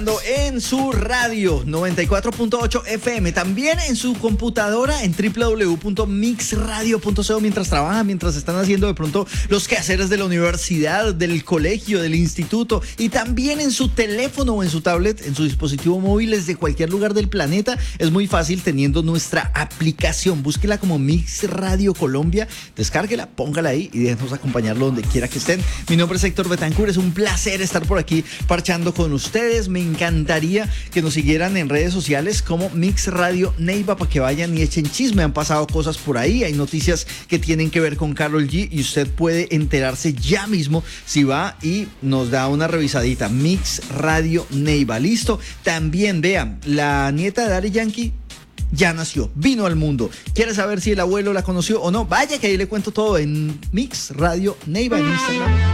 En su radio 94.8 FM, también en su computadora en www.mixradio.co mientras trabajan, mientras están haciendo de pronto los quehaceres de la universidad, del colegio, del instituto, y también en su teléfono o en su tablet, en su dispositivo móvil desde cualquier lugar del planeta. Es muy fácil teniendo nuestra aplicación. Búsquela como Mix Radio Colombia, descárguela, póngala ahí y déjenos acompañarlo donde quiera que estén. Mi nombre es Héctor Betancourt, es un placer estar por aquí parchando con ustedes. Me encantaría que nos siguieran en redes sociales como Mix Radio Neiva para que vayan y echen chisme. Han pasado cosas por ahí, hay noticias que tienen que ver con Karol G y usted puede enterarse ya mismo si va y nos da una revisadita. Mix Radio Neiva, listo. También vean, la nieta de Daddy Yankee ya nació, vino al mundo. ¿Quiere saber si el abuelo la conoció o no? Vaya que ahí le cuento todo en Mix Radio Neiva en Instagram.